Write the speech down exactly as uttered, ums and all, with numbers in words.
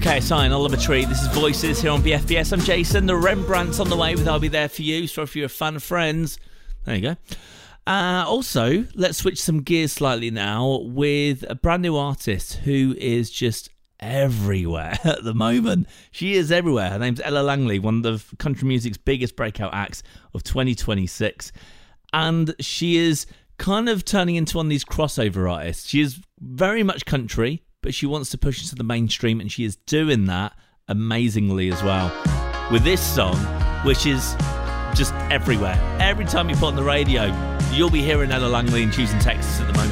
K S I and Oliver Tree. This is Voices here on B F B S. I'm Jason. The Rembrandt's on the way with I'll Be There For You. So if you're a fan of Friends, there you go. Uh, also, let's switch some gears slightly now with a brand new artist who is just everywhere at the moment. She is everywhere. Her name's Ella Langley, one of country music's biggest breakout acts of twenty twenty-six. And she is kind of turning into one of these crossover artists. She is very much country, but she wants to push into the mainstream, and she is doing that amazingly as well with this song, which is just everywhere. Every time you put on the radio, you'll be hearing Ella Langley in Houston, Texas at the moment.